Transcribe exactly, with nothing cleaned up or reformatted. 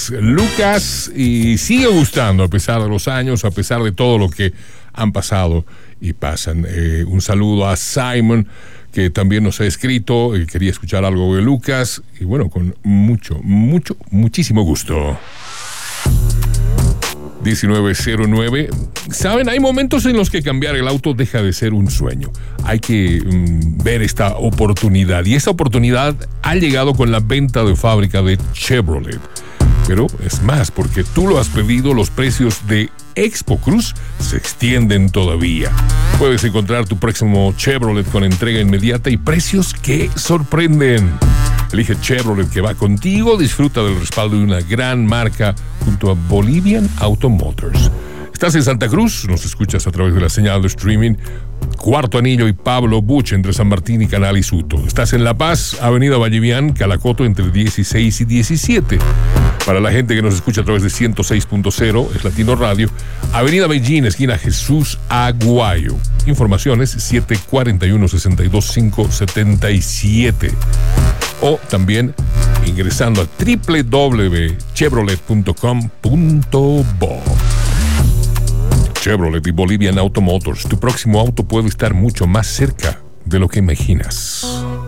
es Lucas y sigue gustando a pesar de los años, a pesar de todo lo que han pasado y pasan. Eh, un saludo a Simon, que también nos ha escrito y quería escuchar algo de Lucas, y bueno, con mucho, mucho, muchísimo gusto. diecinueve cero nueve. Saben, hay momentos en los que cambiar el auto deja de ser un sueño. Hay que mm, ver esta oportunidad, y esa oportunidad ha llegado con la venta de fábrica de Chevrolet. Pero es más, porque tú lo has pedido, los precios de Expo Cruz se extienden todavía. Puedes encontrar tu próximo Chevrolet con entrega inmediata y precios que sorprenden. Elige Chevrolet, que va contigo. Disfruta del respaldo de una gran marca junto a Bolivian Auto Motors. Estás en Santa Cruz, nos escuchas a través de la señal de streaming Cuarto Anillo y Pablo Buch entre San Martín y Canal Isuto. Estás en La Paz, Avenida Vallivian, Calacoto entre dieciséis y diecisiete. Para la gente que nos escucha a través de ciento seis punto cero, es Latino Radio. Avenida Beijing, esquina Jesús Aguayo. Informaciones siete cuatro uno, seis dos cinco, siete siete. O también ingresando a doble u doble u doble u punto chevrolet punto com punto bo. Chevrolet y Bolivian Auto Motors. Tu próximo auto puede estar mucho más cerca de lo que imaginas.